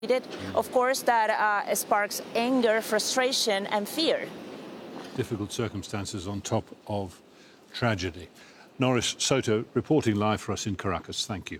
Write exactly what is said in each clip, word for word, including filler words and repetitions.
Of course, that uh, sparks anger, frustration, and fear. Difficult circumstances on top of tragedy. Norris Soto reporting live for us in Caracas. Thank you.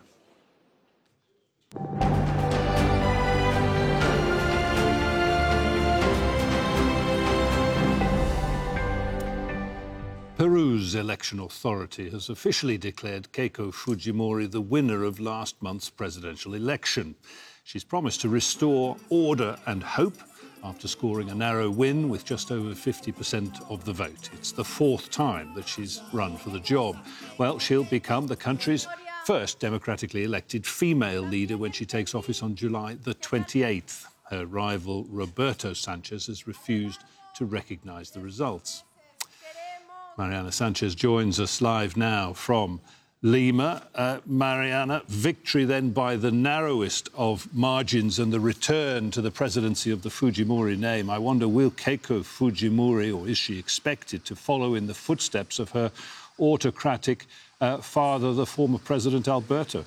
Peru's election authority has officially declared Keiko Fujimori the winner of last month's presidential election. She's promised to restore order and hope after scoring a narrow win with just over fifty percent of the vote. It's the fourth time that she's run for the job. Well, she'll become the country's first democratically elected female leader when she takes office on July the twenty-eighth. Her rival, Roberto Sanchez, has refused to recognise the results. Mariana Sanchez joins us live now from Lima. Uh, Mariana, victory then by the narrowest of margins and the return to the presidency of the Fujimori name. I wonder, will Keiko Fujimori, or is she expected to follow in the footsteps of her autocratic uh, father, the former President Alberto?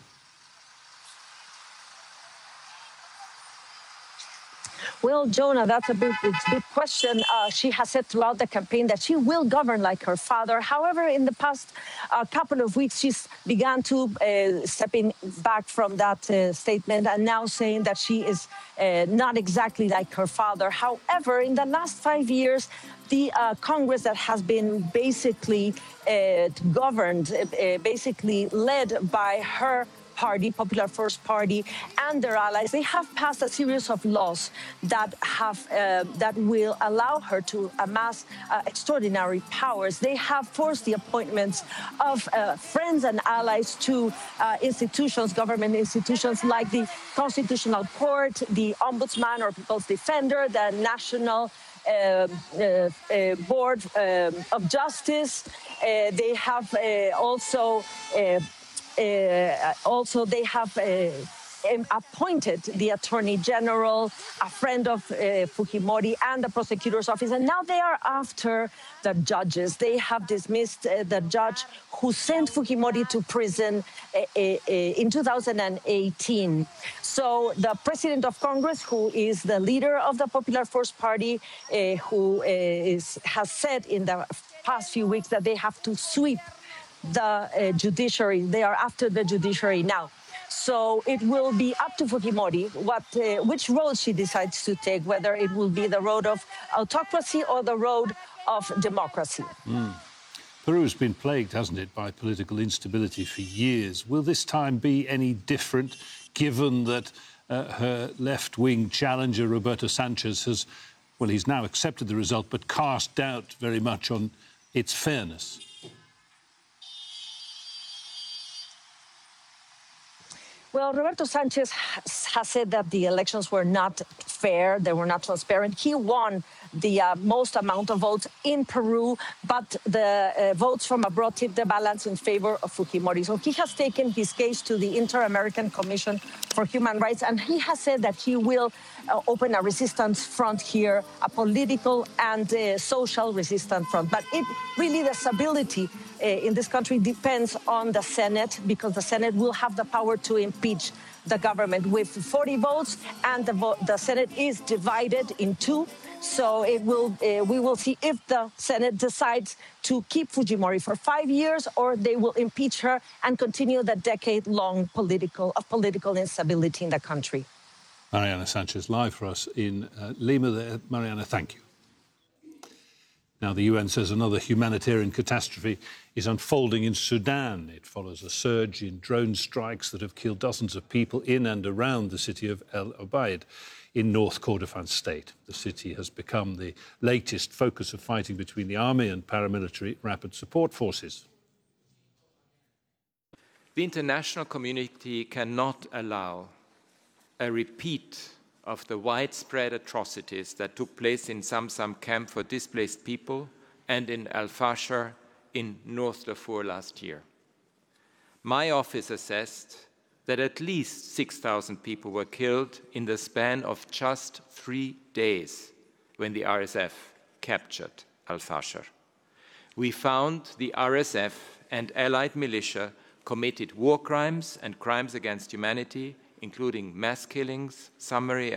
Well, Jonah, that's a big, it's a big question. Uh, she has said throughout the campaign that she will govern like her father. However, in the past uh, couple of weeks, she's begun to uh, stepping back from that uh, statement and now saying that she is uh, not exactly like her father. However, in the last five years, the uh, Congress that has been basically uh, governed, uh, basically led by her party, Popular First Party, and their allies, they have passed a series of laws that have uh, that will allow her to amass uh, extraordinary powers. They have forced the appointments of uh, friends and allies to uh, institutions, government institutions like the Constitutional Court, the Ombudsman or People's Defender, the National Uh, uh, uh, Board um, of Justice. Uh, they have uh, also uh, uh, also they have uh, appointed the Attorney General, a friend of uh, Fujimori, and the prosecutor's office. And now they are after the judges. They have dismissed uh, the judge who sent Fujimori to prison uh, uh, in two thousand eighteen. So the president of Congress, who is the leader of the Popular First Party, uh, who uh, is, has said in the past few weeks that they have to sweep the uh, judiciary. They are after the judiciary now. So it will be up to Fujimori what, uh, which road she decides to take, whether it will be the road of autocracy or the road of democracy. Mm. Peru's been plagued, hasn't it, by political instability for years. Will this time be any different, given that uh, her left-wing challenger, Roberto Sanchez, has, well, he's now accepted the result, but cast doubt very much on its fairness? Well, Roberto Sanchez has said that the elections were not fair, they were not transparent. He won the uh, most amount of votes in Peru, but the uh, votes from abroad tipped the balance in favor of Fujimori. So he has taken his case to the Inter-American Commission for Human Rights, and he has said that he will uh, open a resistance front here, a political and uh, social resistance front. But it really, the stability uh, in this country depends on the Senate, because the Senate will have the power to impeach the government with forty votes, and the, vo the Senate is divided in two. So it will, uh, we will see if the Senate decides to keep Fujimori for five years or they will impeach her and continue the decade-long political of political instability in the country. Mariana Sanchez live for us in uh, Lima. There. Mariana, thank you. Now, the U N says another humanitarian catastrophe is unfolding in Sudan. It follows a surge in drone strikes that have killed dozens of people in and around the city of El Obeid in North Kordofan state. The city has become the latest focus of fighting between the army and paramilitary rapid support forces. The international community cannot allow a repeat of the widespread atrocities that took place in Zamzam camp for displaced people and in Al-Fashar in North Darfur last year. My office assessed that at least six thousand people were killed in the span of just three days when the R S F captured Al-Fashar. We found the R S F and allied militia committed war crimes and crimes against humanity, including mass killings, summary